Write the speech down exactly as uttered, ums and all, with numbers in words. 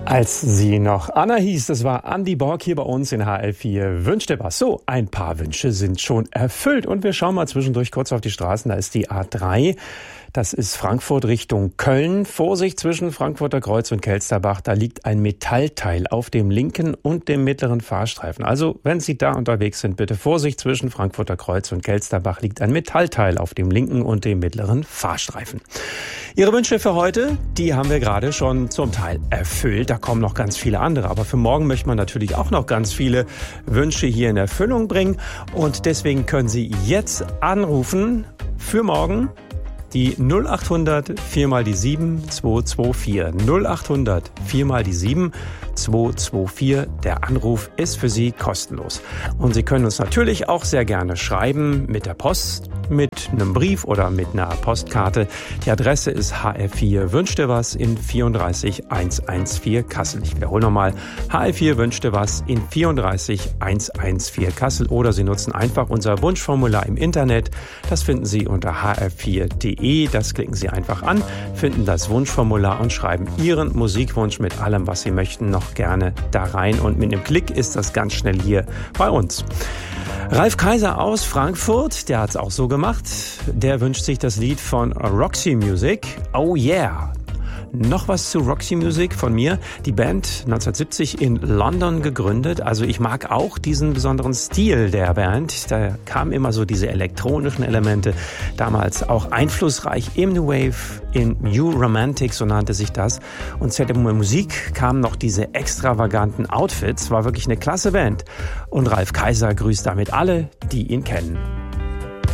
Als sie noch Anna hieß, das war Andi Borg hier bei uns in H L vier, wünschte was. So, ein paar Wünsche sind schon erfüllt und wir schauen mal zwischendurch kurz auf die Straßen. Da ist die A drei. Das ist Frankfurt Richtung Köln. Vorsicht zwischen Frankfurter Kreuz und Kelsterbach. Da liegt ein Metallteil auf dem linken und dem mittleren Fahrstreifen. Also, wenn Sie da unterwegs sind, bitte Vorsicht zwischen Frankfurter Kreuz und Kelsterbach liegt ein Metallteil auf dem linken und dem mittleren Fahrstreifen. Ihre Wünsche für heute, die haben wir gerade schon zum Teil erfüllt. Da kommen noch ganz viele andere. Aber für morgen möchte man natürlich auch noch ganz viele Wünsche hier in Erfüllung bringen. Und deswegen können Sie jetzt anrufen für morgen. Die null acht hundert vier mal die sieben zwei zwei vier. null acht hundert vier mal die sieben zwei zwei vier. Der Anruf ist für Sie kostenlos. Und Sie können uns natürlich auch sehr gerne schreiben mit der Post, mit einem Brief oder mit einer Postkarte. Die Adresse ist H F vier Wünschte was in vierunddreißig hundertvierzehn Kassel. Ich wiederhole nochmal. H F vier Wünschte was in vierunddreißig hundertvierzehn Kassel. Oder Sie nutzen einfach unser Wunschformular im Internet. Das finden Sie unter h f vier punkt d e. Das klicken Sie einfach an, finden das Wunschformular und schreiben Ihren Musikwunsch mit allem, was Sie möchten, noch gerne da rein. Und mit einem Klick ist das ganz schnell hier bei uns. Ralf Kaiser aus Frankfurt, der hat es auch so gemacht. Der wünscht sich das Lied von Roxy Music. Oh yeah! Noch was zu Roxy Music von mir. Die Band neunzehnhundertsiebzig in London gegründet. Also ich mag auch diesen besonderen Stil der Band. Da kamen immer so diese elektronischen Elemente. Damals auch einflussreich im New Wave, in New Romantic, so nannte sich das. Und zu der Musik kamen noch diese extravaganten Outfits. War wirklich eine klasse Band. Und Ralf Kaiser grüßt damit alle, die ihn kennen.